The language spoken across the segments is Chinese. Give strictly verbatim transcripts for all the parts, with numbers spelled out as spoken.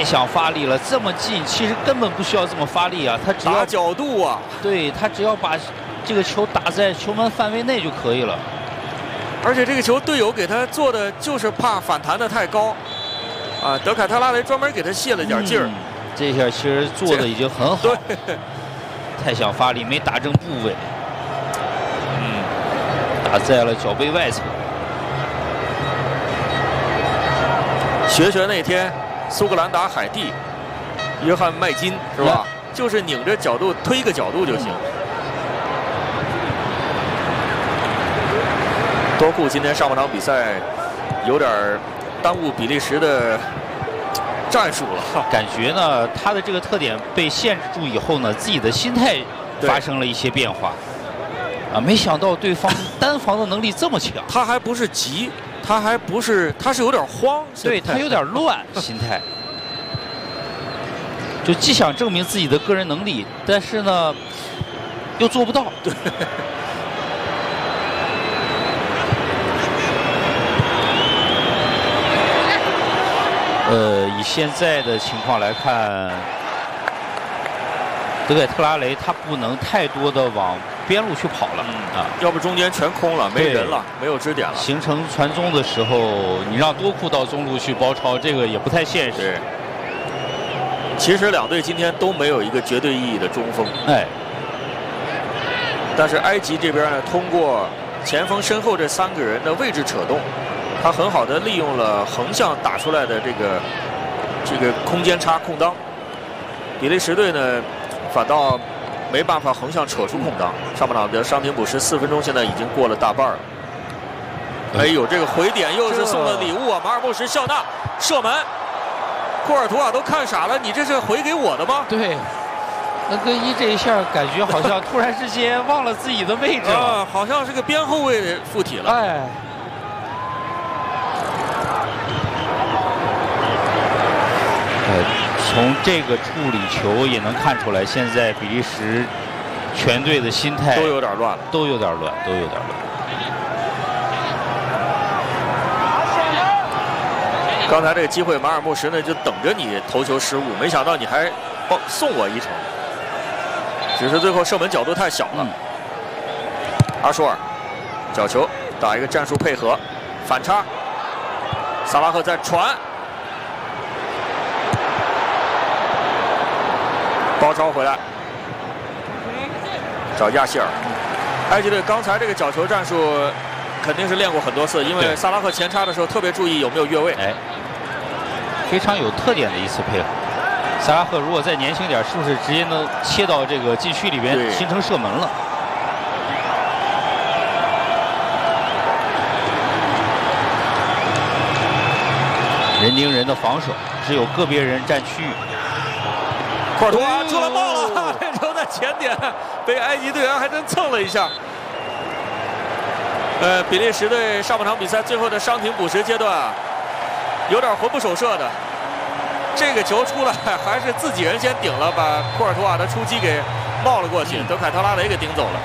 太想发力了，这么近，其实根本不需要这么发力啊，他只要打角度啊， 对他只要把这个球打在球门范围内就可以了。 而且这个球队友给他做的就是怕反弹的太高，啊，德凯特拉雷专门给他泄了点劲儿、嗯。 这下其实做的已经很好， 对， 太想发力没打正部位，嗯，打在了脚背外侧。 学学那天苏格兰打海地，约翰麦金是吧？就是拧着角度推个角度就行。多库今天上半场比赛有点耽误比利时的战术了， 感觉呢他的这个特点被限制住以后呢，自己的心态发生了一些变化。啊，没想到对方单防的能力这么强。 他还不是急，他还不是，他是有点慌， 对他有点乱心态。就既想证明自己的个人能力，但是呢又做不到。 对。 呃，以现在的情况来看，德凯特拉雷他不能太多的往边路去跑了、嗯、啊， 要不中间全空了，没人了，没有支点了。 形成传中的时候，你让多库到中路去包抄，这个也不太现实。 其实两队今天都没有一个绝对意义的中锋， 哎， 但是埃及这边呢，通过前锋身后这三个人的位置扯动。他很好的利用了横向打出来的这个这个空间差空当，比利时队呢反倒没办法横向扯出空当。上半场的伤停补时四分钟，现在已经过了大半了。哎呦，这个回点又是送的礼物啊！马尔默什笑纳射门，库尔图瓦都看傻了，你这是回给我的吗？ 对，那更衣这一下感觉好像突然之间忘了自己的位置了， 啊，好像是个边后卫附体了。 哎。从这个处理球也能看出来，现在比利时全队的心态都有点乱了， 都有点乱，都有点乱。 刚才这个机会，马尔默什呢就等着你头球失误，没想到你还帮送我一程，只是最后射门角度太小了。嗯、阿舒尔角球打一个战术配合，反插，萨拉赫再传。包抄回来，找亚希尔。埃及队刚才这个角球战术肯定是练过很多次，因为萨拉赫前插的时候特别注意有没有越位。 哎，非常有特点的一次配合。萨拉赫如果再年轻点，是不是直接能切到这个禁区里边形成射门了？人盯人的防守，只有个别人占区域。 库尔图瓦出了帽了，这球在前点被埃及队员还真蹭了一下。呃，比利时队上半场比赛最后的伤停补时阶段啊，有点魂不守舍的。这个球出来还是自己人先顶了，把库尔图瓦的出击给冒了过去，德凯特拉雷给顶走了。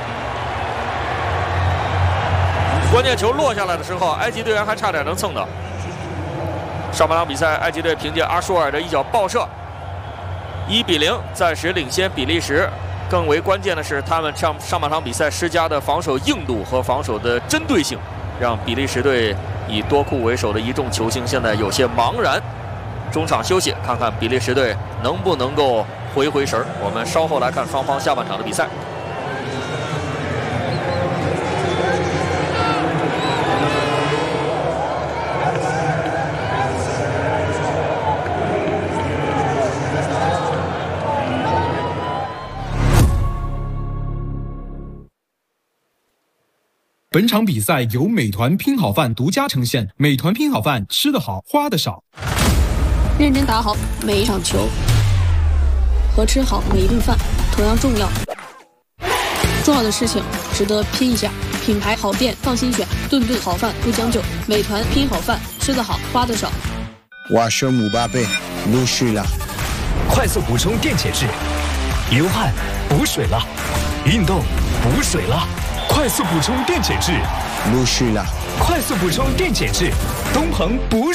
关键球落下来的时候，埃及队员还差点能蹭到。上半场比赛，埃及队凭借阿舒尔的一脚爆射。一比零，暂时领先比利时。更为关键的是，他们上上半场比赛施加的防守硬度和防守的针对性，让比利时队以多库为首的一众球星现在有些茫然。中场休息，看看比利时队能不能够回回神儿。我们稍后来看双方下半场的比赛。 本场比赛由美团拼好饭独家呈现。美团拼好饭，吃得好，花得少。 认真打好每一场球，和吃好每一顿饭同样重要。重要的事情值得拼一下。品牌好店放心选，顿顿好饭不将就。美团拼好饭，吃得好，花得少。 我是姆巴佩，陆续了。 快速补充电解质，流汗补水了，运动补水了。快速补充电解质， 陆续了。 快速补充电解质，东鹏补。